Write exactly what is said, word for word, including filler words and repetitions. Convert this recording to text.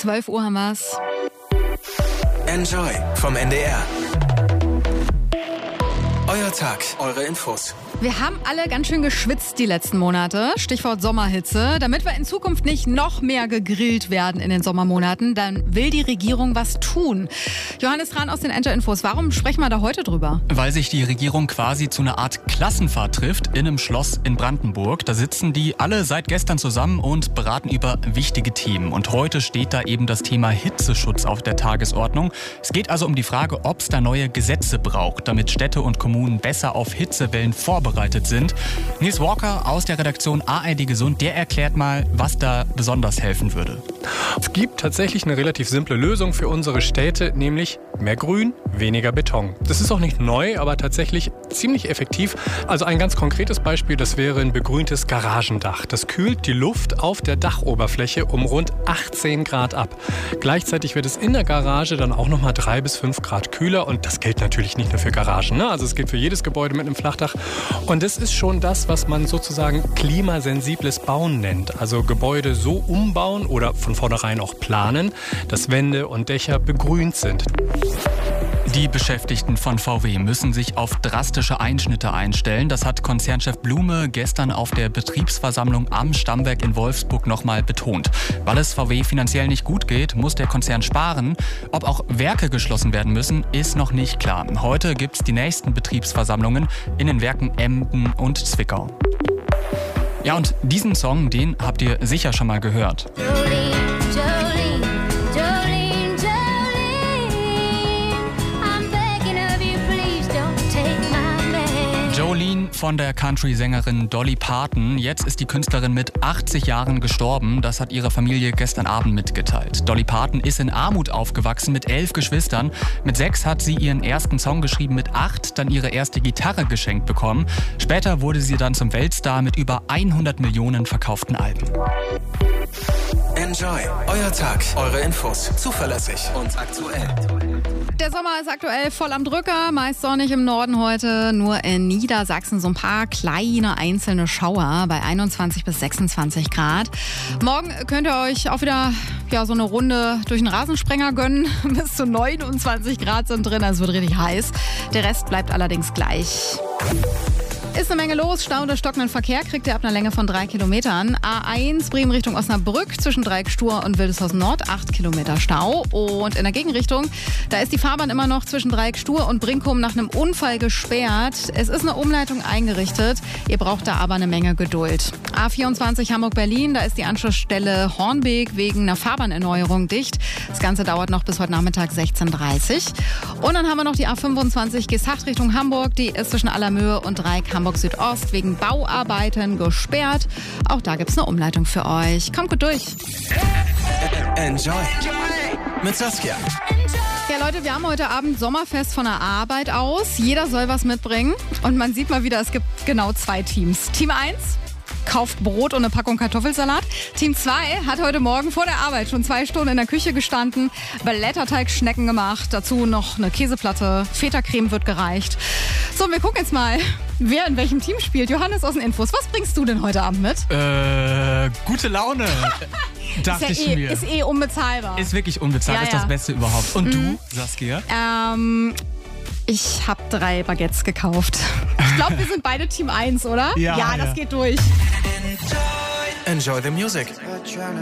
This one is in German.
zwölf Uhr haben wir's. Enjoy vom N D R. Euer Tag, eure Infos. Wir haben alle ganz schön geschwitzt die letzten Monate. Stichwort Sommerhitze. Damit wir in Zukunft nicht noch mehr gegrillt werden in den Sommermonaten, dann will die Regierung was tun. Johannes Rahn aus den Enjoy Infos. Warum sprechen wir da heute drüber? Weil sich die Regierung quasi zu einer Art Klassenfahrt trifft in einem Schloss in Brandenburg. Da sitzen die alle seit gestern zusammen und beraten über wichtige Themen. Und heute steht da eben das Thema Hitzeschutz auf der Tagesordnung. Es geht also um die Frage, ob es da neue Gesetze braucht, damit Städte und Kommunen besser auf Hitzewellen vorbereitet sind. Nils Walker aus der Redaktion A R D Gesund, der erklärt mal, was da besonders helfen würde. Es gibt tatsächlich eine relativ simple Lösung für unsere Städte, nämlich mehr Grün, weniger Beton. Das ist auch nicht neu, aber tatsächlich ziemlich effektiv. Also ein ganz konkretes Beispiel, das wäre ein begrüntes Garagendach. Das kühlt die Luft auf der Dachoberfläche um rund achtzehn Grad ab. Gleichzeitig wird es in der Garage dann auch nochmal drei bis fünf Grad kühler und das gilt natürlich nicht nur für Garagen, ne? Also es gilt für jedes Gebäude mit einem Flachdach. Und das ist schon das, was man sozusagen klimasensibles Bauen nennt. Also Gebäude so umbauen oder von vornherein auch planen, dass Wände und Dächer begrünt sind. Die Beschäftigten von V W müssen sich auf drastische Einschnitte einstellen. Das hat Konzernchef Blume gestern auf der Betriebsversammlung am Stammwerk in Wolfsburg nochmal betont. Weil es V W finanziell nicht gut geht, muss der Konzern sparen. Ob auch Werke geschlossen werden müssen, ist noch nicht klar. Heute gibt es die nächsten Betriebsversammlungen in den Werken Emden und Zwickau. Ja, und diesen Song, den habt ihr sicher schon mal gehört. Jolene von der Country-Sängerin Dolly Parton. Jetzt ist die Künstlerin mit achtzig Jahren gestorben. Das hat ihre Familie gestern Abend mitgeteilt. Dolly Parton ist in Armut aufgewachsen mit elf Geschwistern. Mit sechs hat sie ihren ersten Song geschrieben, mit acht dann ihre erste Gitarre geschenkt bekommen. Später wurde sie dann zum Weltstar mit über hundert Millionen verkauften Alben. Enjoy, euer Tag, eure Infos, zuverlässig und aktuell. Der Sommer ist aktuell voll am Drücker, meist sonnig im Norden heute, nur in Niedersachsen so ein paar kleine einzelne Schauer bei einundzwanzig bis sechsundzwanzig Grad. Morgen könnt ihr euch auch wieder ja, so eine Runde durch den Rasensprenger gönnen. Bis zu neunundzwanzig Grad sind drin, also es wird richtig heiß. Der Rest bleibt allerdings gleich. Ist eine Menge los. Stau oder stockenden Verkehr kriegt ihr ab einer Länge von drei Kilometern. A eins Bremen Richtung Osnabrück zwischen Dreieckstur und Wildeshausen Nord, acht Kilometer Stau. Und in der Gegenrichtung, da ist die Fahrbahn immer noch zwischen Dreieckstur und Brinkum nach einem Unfall gesperrt. Es ist eine Umleitung eingerichtet. Ihr braucht da aber eine Menge Geduld. A vierundzwanzig Hamburg-Berlin, da ist die Anschlussstelle Hornbeek wegen einer Fahrbahnerneuerung dicht. Das Ganze dauert noch bis heute Nachmittag sechzehn Uhr dreißig. Und dann haben wir noch die A fünfundzwanzig Gesacht Richtung Hamburg. Die ist zwischen Allermöhe und Dreieck Hamburg Südost wegen Bauarbeiten gesperrt. Auch da gibt's eine Umleitung für euch. Kommt gut durch. Enjoy mit Saskia. Ja Leute, wir haben heute Abend Sommerfest von der Arbeit aus. Jeder soll was mitbringen. Und man sieht mal wieder, es gibt genau zwei Teams. Team eins kauft Brot und eine Packung Kartoffelsalat. Team zwei hat heute Morgen vor der Arbeit schon zwei Stunden in der Küche gestanden, Blätterteigschnecken gemacht, dazu noch eine Käseplatte, Feta-Creme wird gereicht. So, wir gucken jetzt mal, wer in welchem Team spielt. Johannes aus den Infos, was bringst du denn heute Abend mit? Äh, gute Laune. Dachte ist ja ich eh, mir. Ist eh unbezahlbar. Ist wirklich unbezahlt, Ja, ist ja. das Beste überhaupt. Und Mhm. du, Saskia? Ähm, ich habe drei Baguettes gekauft. Ich glaube, wir sind beide Team eins, oder? Ja, Ja, das ja. geht durch. Enjoy the music.